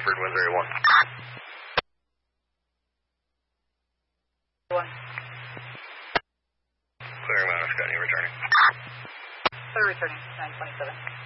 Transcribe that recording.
Hartford, 101. 1. Clearing Mount Scott, you returning? Clear returning, 927.